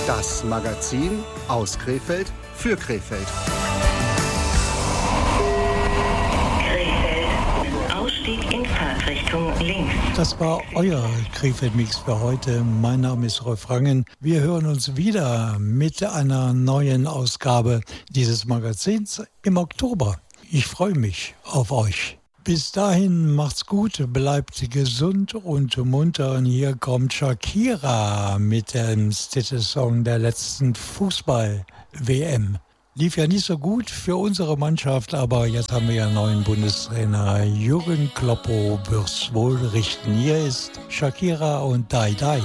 Das Magazin aus Krefeld für Krefeld. Krefeld. Ausstieg in Fahrtrichtung links. Das war euer Krefeld-Mix für heute. Mein Name ist Rolf Rangen. Wir hören uns wieder mit einer neuen Ausgabe dieses Magazins im Oktober. Ich freue mich auf euch. Bis dahin macht's gut, bleibt gesund und munter. Und hier kommt Shakira mit dem Titelsong der letzten Fußball-WM. Lief ja nicht so gut für unsere Mannschaft, aber jetzt haben wir ja einen neuen Bundestrainer. Jürgen Kloppo wird's wohl richten. Hier ist Shakira und Dai Dai.